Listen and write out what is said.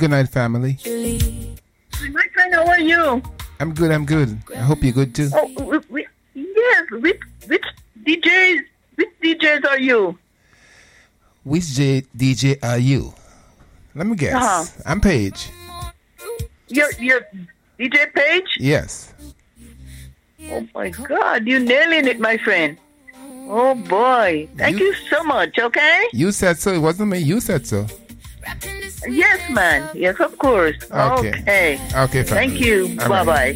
good night, family. My friend, how are you? I'm good. I hope you're good too. Oh, yes. Which DJs are you? Which DJ are you? Let me guess. I'm Paige. You're DJ Page? Yes. Oh my God, you're nailing it, my friend. Oh boy, thank you so much. Okay. You said so. It wasn't me. You said so. Yes, man. Yes, of course. Okay. Okay. Thank you. All Bye-bye.